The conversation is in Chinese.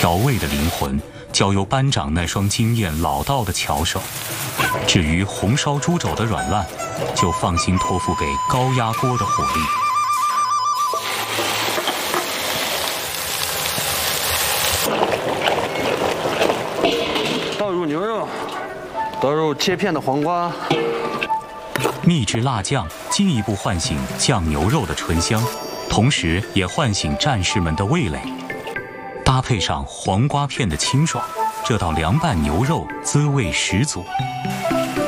调味的灵魂交由班长那双经验老道的巧手。至于红烧猪肘的软烂，就放心托付给高压锅的火力。 倒入牛肉，倒入切片的黄瓜。 秘制辣酱进一步唤醒酱牛肉的醇香，同时也唤醒战士们的味蕾。搭配上黄瓜片的清爽，这道凉拌牛肉滋味十足。